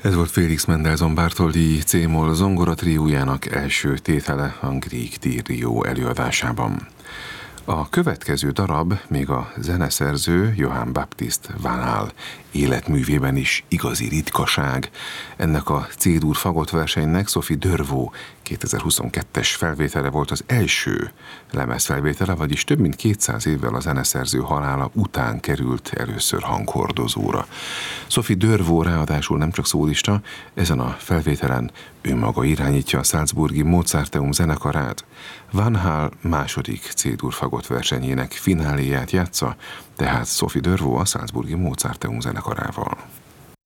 Ez volt Félix Mendelssohn Bartholdy C-moll zongora triójának első tétele a Grieg Trio előadásában. A következő darab még a zeneszerző Johann Baptist van Hall életművében is igazi ritkaság. Ennek a C-dur fagott versenynek Sophie Dervaux 2022-es felvétele volt az első lemezfelvétele, vagyis több mint 200 évvel a zeneszerző halála után került először hanghordozóra. Sophie Dervaux ráadásul nem csak szólista, ezen a felvételen ő maga irányítja a salzburgi Mozarteum zenekarát. Van Hall második C-dur fagott versenyének fináléját játsza, tehát Sophie Dervaux a salzburgi Mozarteum zenekarával.